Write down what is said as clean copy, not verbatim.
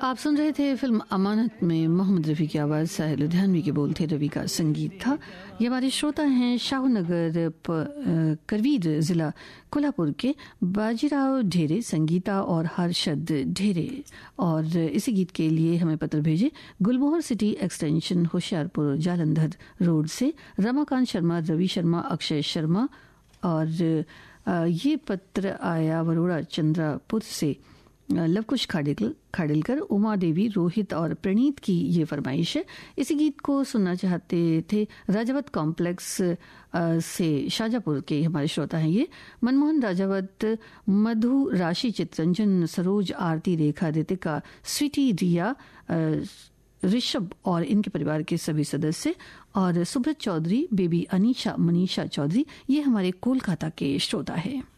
आप सुन रहे थे फिल्म अमानत में मोहम्मद रफ़ी की आवाज़, साहिल लुधियानवी के बोल थे, रवि का संगीत था। ये हमारे श्रोता हैं शाहूनगर करवीर ज़िला कोल्हापुर के बाजीराव ढेरे, संगीता और हर्षद ढेरे। और इसी गीत के लिए हमें पत्र भेजे गुलमोहर city extension Hoshiarpur Jalandhar road से रमाकांत शर्मा, रवि शर्मा, अक्षय शर्मा। और ये पत्र आया वरोड़ा चंद्रापुर से लवकुश खाडिलकर, उमा देवी, रोहित और प्रणीत की ये फरमाइश है। इसी गीत को सुनना चाहते थे राजावत कॉम्प्लेक्स से शाजापुर के हमारे श्रोता हैं ये मनमोहन राजावत, मधु, राशि, चित्रंजन, सरोज, आरती, रेखा, रितिका, स्वीटी, रिया, ऋषभ और इनके परिवार के सभी सदस्य, और सुब्रत चौधरी, बेबी अनीशा, मनीषा चौधरी, ये हमारे कोलकाता के श्रोता हैं।